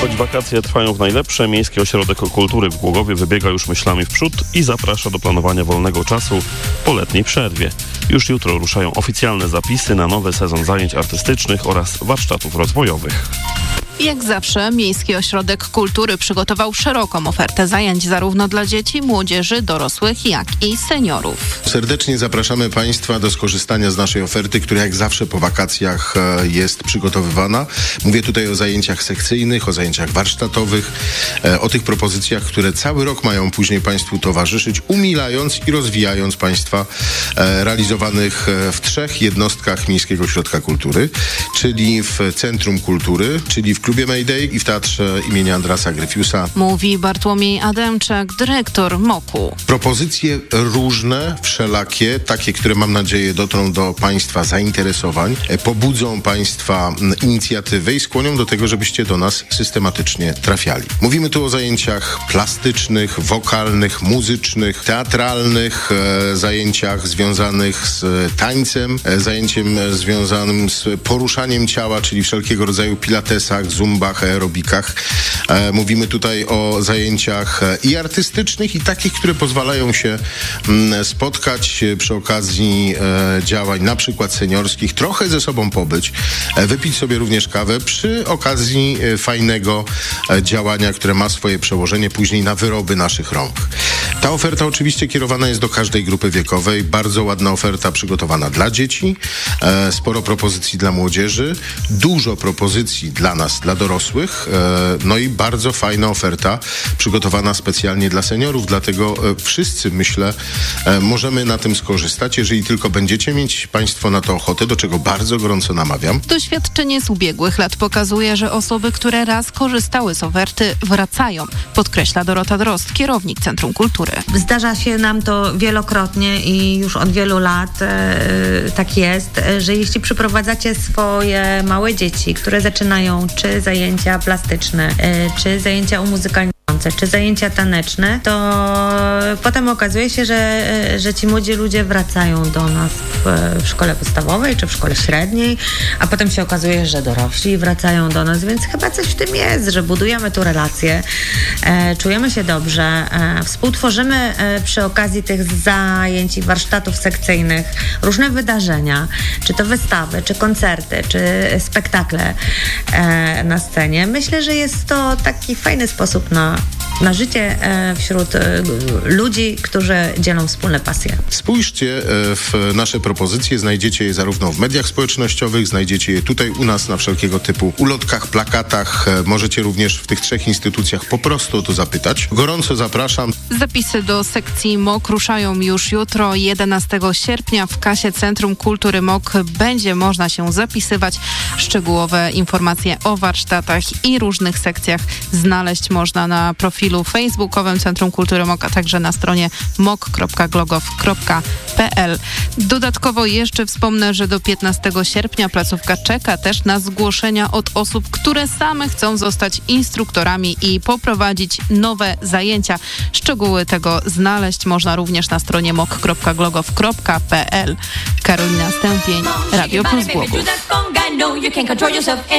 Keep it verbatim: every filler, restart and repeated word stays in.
Choć wakacje trwają w najlepsze, Miejski Ośrodek Kultury w Głogowie wybiega już myślami w przód i zaprasza do planowania wolnego czasu po letniej przerwie. Już jutro ruszają oficjalne zapisy na nowy sezon zajęć artystycznych oraz warsztatów rozwojowych. Jak zawsze Miejski Ośrodek Kultury przygotował szeroką ofertę zajęć zarówno dla dzieci, młodzieży, dorosłych, jak i seniorów. Serdecznie zapraszamy Państwa do skorzystania z naszej oferty, która jak zawsze po wakacjach jest przygotowywana. Mówię tutaj o zajęciach sekcyjnych, o zajęciach warsztatowych, o tych propozycjach, które cały rok mają później Państwu towarzyszyć, umilając i rozwijając Państwa realizowanych w trzech jednostkach Miejskiego Ośrodka Kultury, czyli w Centrum Kultury, czyli w Klubie Mayday i w Teatrze imienia Andrasa Gryfiusa. Mówi Bartłomiej Adamczak, dyrektor moku. Propozycje różne, wszelakie, takie, które mam nadzieję dotrą do Państwa zainteresowań, pobudzą Państwa inicjatywy i skłonią do tego, żebyście do nas systematycznie trafiali. Mówimy tu o zajęciach plastycznych, wokalnych, muzycznych, teatralnych, e, zajęciach związanych z tańcem, e, zajęciem związanym z poruszaniem ciała, czyli wszelkiego rodzaju pilatesach, zumbach, aerobikach. E, mówimy tutaj o zajęciach i artystycznych, i takich, które pozwalają się m, spotkać przy okazji e, działań na przykład seniorskich, trochę ze sobą pobyć, e, wypić sobie również kawę przy okazji e, fajnego e, działania, które ma swoje przełożenie później na wyroby naszych rąk. Ta oferta oczywiście kierowana jest do każdej grupy wiekowej. Bardzo ładna oferta przygotowana dla dzieci, e, sporo propozycji dla młodzieży, dużo propozycji dla nas, dla dorosłych, e, no i bardzo fajna oferta przygotowana specjalnie dla seniorów, dlatego e, wszyscy, myślę, e, możemy na tym skorzystać, jeżeli tylko będziecie mieć Państwo na to ochotę, do czego bardzo gorąco namawiam. Doświadczenie z ubiegłych lat pokazuje, że osoby, które raz korzystały z oferty, wracają, podkreśla Dorota Drozd, kierownik Centrum Kultury. Zdarza się nam to wielokrotnie i już od wielu lat e, tak jest, że jeśli przyprowadzacie swoje małe dzieci, które zaczynają czy zajęcia plastyczne, e, czy zajęcia umuzykalniające, czy zajęcia taneczne, to potem okazuje się, że, że ci młodzi ludzie wracają do nas w, w szkole podstawowej czy w szkole średniej, a potem się okazuje, że dorośli wracają do nas, więc chyba coś w tym jest, że budujemy tu relacje, e, czujemy się dobrze, e, współtworzymy e, przy okazji tych zajęć i warsztatów sekcyjnych różne wydarzenia, czy to wystawy, czy koncerty, czy spektakle e, na scenie. Myślę, że jest to taki fajny sposób na na życie e, wśród e, ludzi, którzy dzielą wspólne pasje. Spójrzcie e, w nasze propozycje, znajdziecie je zarówno w mediach społecznościowych, znajdziecie je tutaj u nas na wszelkiego typu ulotkach, plakatach. E, możecie również w tych trzech instytucjach po prostu o to zapytać. Gorąco zapraszam. Zapisy do sekcji M O K ruszają już jutro, jedenastego sierpnia. W kasie Centrum Kultury M O K będzie można się zapisywać. Szczegółowe informacje o warsztatach i różnych sekcjach znaleźć można na profilu facebookowym Centrum Kultury M O K, a także na stronie mok kropka glogow kropka p l. Dodatkowo jeszcze wspomnę, że do piętnastego sierpnia placówka czeka też na zgłoszenia od osób, które same chcą zostać instruktorami i poprowadzić nowe zajęcia. Szczegóły tego znaleźć można również na stronie mok kropka glogow kropka p l. Karolina Stępień, Radio Plus Głogów.